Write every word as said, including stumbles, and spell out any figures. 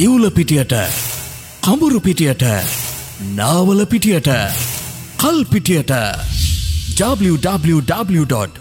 ඉවුල පිටියට, කඹුරු පිටියට, නාවල පිටියට, කල් පිටියට w w w dot